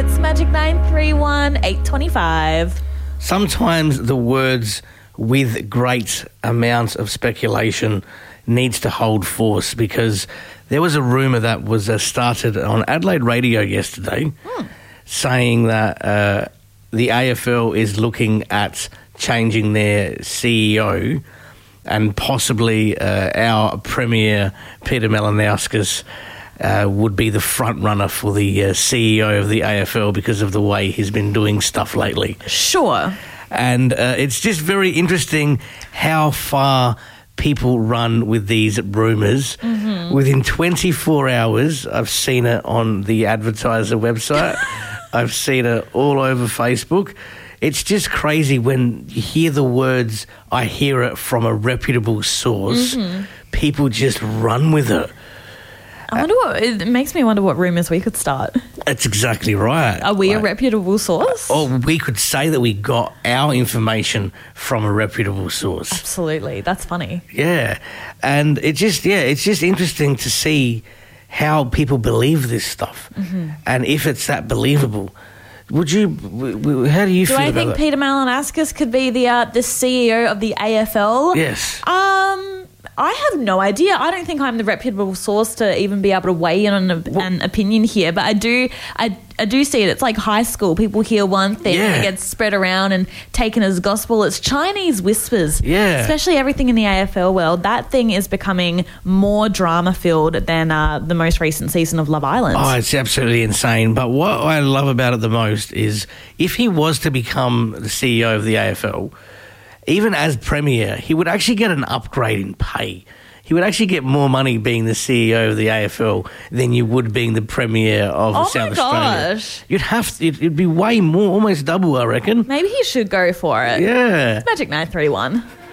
It's Magic 931 825. Sometimes the words with great amounts of speculation needs to hold force, because there was a rumour that was started on Adelaide Radio yesterday saying that the AFL is looking at changing their CEO, and possibly our Premier Peter Malinauskas would be the front runner for the CEO of the AFL because of the way he's been doing stuff lately. Sure. And it's just very interesting how far people run with these rumours. Mm-hmm. Within 24 hours, I've seen it on the Advertiser website. I've seen it all over Facebook. It's just crazy when you hear the words, I hear it from a reputable source. Mm-hmm. People just run with it. It makes me wonder what rumours we could start. That's exactly right. Are we a reputable source? Or we could say that we got our information from a reputable source. Absolutely. That's funny. Yeah. And it's just interesting to see how people believe this stuff. Mm-hmm. And if it's that believable. How do you feel about it? Do I think Peter Malinauskas could be the CEO of the AFL? Yes. I have no idea. I don't think I'm the reputable source to even be able to weigh in on an opinion here, but I do see it. It's like high school. People hear one thing and it gets spread around and taken as gospel. It's Chinese whispers. Yeah. Especially everything in the AFL world. That thing is becoming more drama-filled than the most recent season of Love Island. Oh, it's absolutely insane. But what I love about it the most is if he was to become the CEO of the AFL, even as Premier, he would actually get an upgrade in pay. He would actually get more money being the CEO of the AFL than you would being the Premier of South Australia. Gosh. It'd be way more, almost double, I reckon. Maybe he should go for it. Yeah. It's Magic 931.